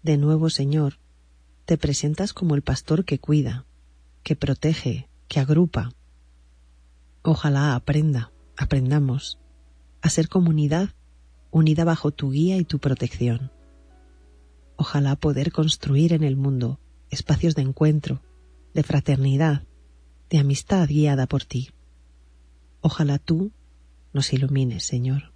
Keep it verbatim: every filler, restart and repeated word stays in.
De nuevo, Señor, te presentas como el pastor que cuida, que protege, que agrupa. Ojalá aprenda, aprendamos a ser comunidad unida bajo tu guía y tu protección. Ojalá poder construir en el mundo espacios de encuentro, de fraternidad, de amistad guiada por ti. Ojalá tú nos ilumines, Señor.